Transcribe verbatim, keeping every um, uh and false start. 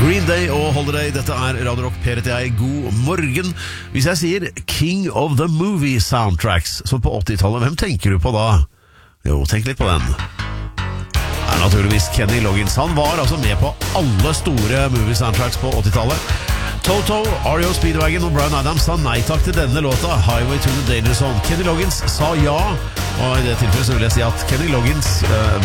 Green Day og Holiday, dette er Radio Rock. Per heter jeg, god morgen. Hvis jeg sier King of the Movie Soundtracks, så på åttitallet, hvem tenker du på da? Jo, tenk litt på den. Det er naturligvis Kenny Loggins. Han var altså med på alle store movie soundtracks på åttitallet. Toto, R E O Speedwagon og Bryan Adams sa nei takk til denne låta, Highway to the Danger Zone. Kenny Loggins sa ja, og i det tilfellet så vil jeg si at Kenny Loggins uh,